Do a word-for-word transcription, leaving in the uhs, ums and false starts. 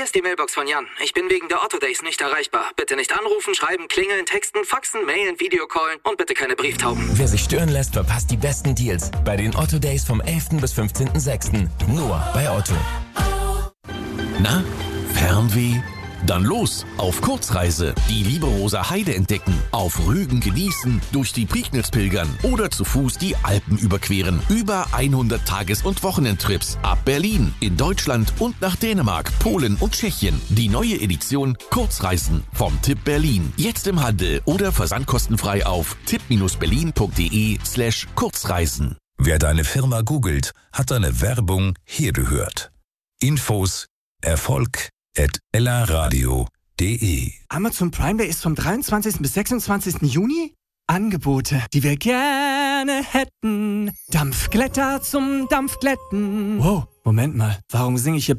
ist die Mailbox von Jan. Ich bin wegen der Otto Days nicht erreichbar. Bitte nicht anrufen, schreiben, klingeln, texten, faxen, mailen, Videocallen und bitte keine Brieftauben. Wer sich stören lässt, verpasst die besten Deals bei den Otto Days vom elften bis fünfzehnten sechsten Nur bei Otto. Na, Fernweh? Dann los auf Kurzreise. Die Lieberoser Heide entdecken, auf Rügen genießen, durch die Prignitz pilgern oder zu Fuß die Alpen überqueren. Über hundert Tages- und Wochenendtrips ab Berlin, in Deutschland und nach Dänemark, Polen und Tschechien. Die neue Edition Kurzreisen vom Tipp Berlin. Jetzt im Handel oder versandkostenfrei auf tipp-berlin.de slash Kurzreisen. Wer deine Firma googelt, hat deine Werbung hier gehört. Infos, Erfolg at ellaradio punkt de. Amazon Prime Day ist vom dreiundzwanzigsten bis sechsundzwanzigsten Juni. Angebote, die wir gerne hätten. Dampfglätter zum Dampfglätten. Wow, Moment mal, warum singe ich hier